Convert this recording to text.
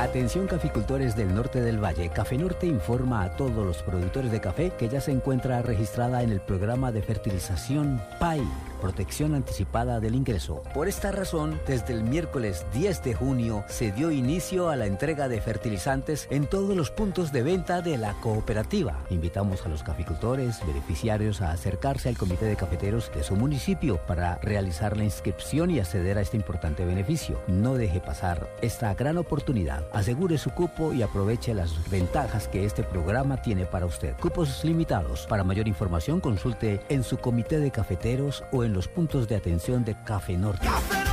Atención caficultores del norte del valle. Café Norte informa a todos los productores de café que ya se encuentra registrada en el programa de fertilización PAI, Protección Anticipada del Ingreso. Por esta razón, desde el miércoles 10 de junio se dio inicio a la entrega de fertilizantes en todos los puntos de venta de la cooperativa. Invitamos a los caficultores beneficiarios a acercarse al comité de cafeteros de su municipio para realizar la inscripción y acceder a este importante beneficio. No deje pasar esta gran oportunidad. Asegure su cupo y aproveche las ventajas que este programa tiene para usted. Cupos limitados. Para mayor información consulte en su comité de cafeteros o en los puntos de atención de Café Norte.